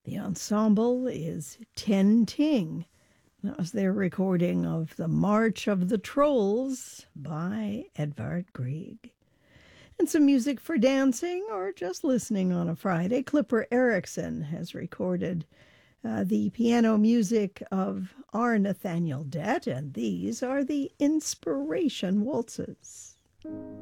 The ensemble is Ten Ting. That was their recording of The March of the Trolls by Edvard Grieg. And some music for dancing or just listening on a Friday. Clipper Erickson has recorded the piano music of R. Nathaniel Dett, and these are the Inspiration Waltzes.